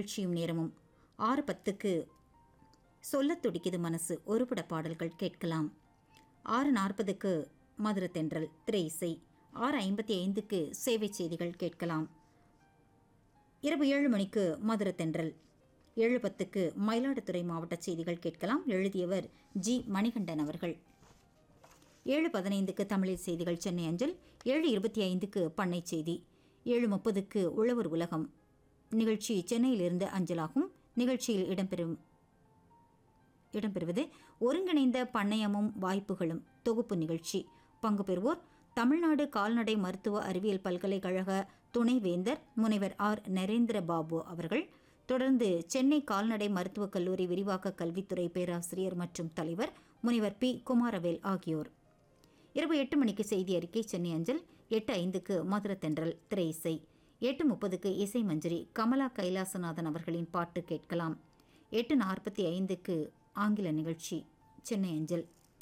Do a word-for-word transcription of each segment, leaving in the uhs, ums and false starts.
நிகழ்ச்சியும் நேரமும். ஆறு பத்துக்கு சொல்லத் துடிக்குது மனசு ஒருபட பாடல்கள் கேட்கலாம். ஆறு நாற்பதுக்கு மதுரத்தென்றல் திரை இசை. ஆறு ஐம்பத்தி ஐந்துக்கு சேவை செய்திகள் கேட்கலாம். இரவு ஏழு மணிக்கு மதுரத்தென்றல். ஏழு பத்துக்கு மயிலாடுதுறை மாவட்ட செய்திகள் கேட்கலாம். எழுதியவர் ஜி மணிகண்டன் அவர்கள். ஏழு பதினைந்துக்கு தமிழில் செய்திகள் சென்னை அஞ்சல். ஏழு இருபத்தி ஐந்துக்கு பண்ணை செய்தி. ஏழு முப்பதுக்கு உழவர் உலகம் நிகழ்ச்சி சென்னையிலிருந்து அஞ்சலாகும். நிகழ்ச்சியில் இடம்பெறும் இடம்பெறுவது ஒருங்கிணைந்த பண்ணையமும் வாய்ப்புகளும் தொகுப்பு நிகழ்ச்சி. பங்கு பெறுவோர் தமிழ்நாடு கால்நடை மருத்துவ அறிவியல் பல்கலைக்கழக துணைவேந்தர் முனைவர் ஆர் நரேந்திர பாபு அவர்கள். தொடர்ந்து சென்னை கால்நடை மருத்துவக் கல்லூரி விரிவாக்க கல்வித்துறை பேராசிரியர் மற்றும் தலைவர் முனைவர் பி குமாரவேல் ஆகியோர். இரவு எட்டு மணிக்கு செய்தி அறிக்கை சென்னை அஞ்சல். எட்டு ஐந்துக்கு மதுரத்தென்றல் திரை இசை. எட்டு முப்பதுக்கு இசை மஞ்சரி கமலா கைலாசநாதன் அவர்களின் பாட்டு கேட்கலாம். எட்டு நாற்பத்தி ஐந்துக்கு ஆங்கில நிகழ்ச்சி சென்னை அஞ்சல்.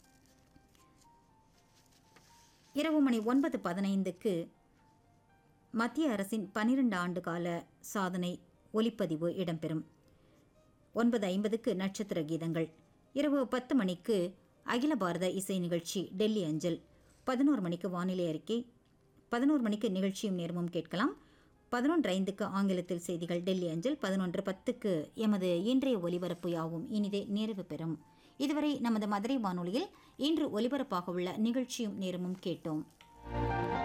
இரவு மணி ஒன்பது பதினைந்துக்கு மத்திய அரசின் பனிரெண்டு ஆண்டு கால சாதனை ஒலிப்பதிவு இடம்பெறும். ஒன்பது ஐம்பதுக்கு நட்சத்திர கீதங்கள். இரவு பத்து மணிக்கு அகில பாரத இசை நிகழ்ச்சி டெல்லி அஞ்சல். பதினோரு மணிக்கு வானிலை அறிக்கை. பதினோரு மணிக்கு நிகழ்ச்சியும் நேரமும் கேட்கலாம். பதினொன்று ஐந்துக்கு ஆங்கிலத்தில் செய்திகள் டெல்லி அஞ்சல். பதினொன்று பத்துக்கு எமது இன்றைய ஒலிபரப்பு யாவும் இனிதே நிறைவு பெறும். இதுவரை நமது மதுரை வானொலியில் இன்று ஒலிபரப்பாக உள்ள நிகழ்ச்சியும் நேரமும் கேட்டோம்.